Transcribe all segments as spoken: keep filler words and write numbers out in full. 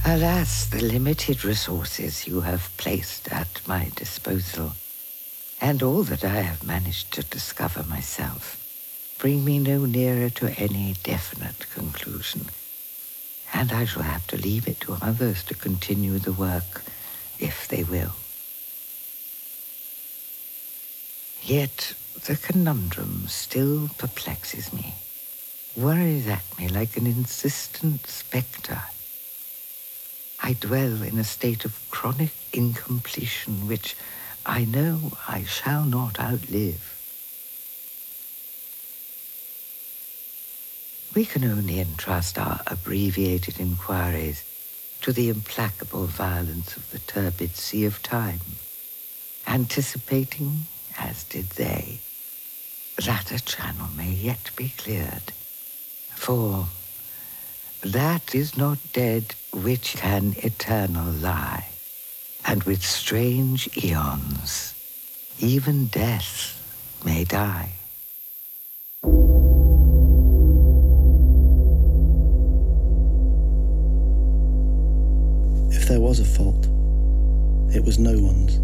Alas, the limited resources you have placed at my disposal, and all that I have managed to discover myself, bring me no nearer to any definite conclusion, and I shall have to leave it to others to continue the work, if they will. Yet the conundrum still perplexes me, worries at me like an insistent spectre. I dwell in a state of chronic incompletion which I know I shall not outlive. We can only entrust our abbreviated inquiries to the implacable violence of the turbid sea of time, anticipating, as did they, that a channel may yet be cleared. For that is not dead which can eternal lie, and with strange eons, even death may die. If there was a fault, it was no one's.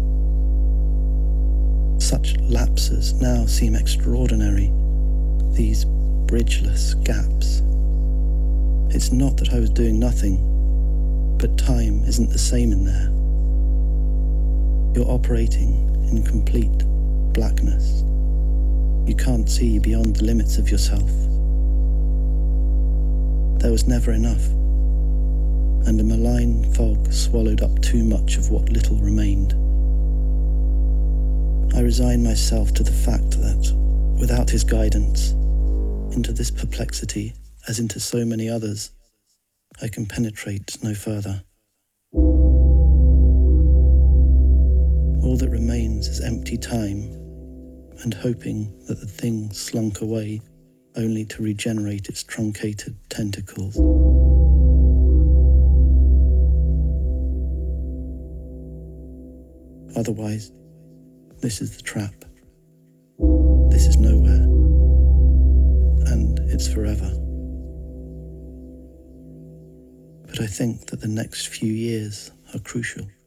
Such lapses now seem extraordinary, these bridgeless gaps. It's not that I was doing nothing, but time isn't the same in there. You're operating in complete blackness. You can't see beyond the limits of yourself. There was never enough, and a malign fog swallowed up too much of what little remained. I resign myself to the fact that, without his guidance, into this perplexity, as into so many others, I can penetrate no further. All that remains is empty time, and hoping that the thing slunk away only to regenerate its truncated tentacles. Otherwise, this is the trap. This is nowhere, and it's forever. But I think that the next few years are crucial.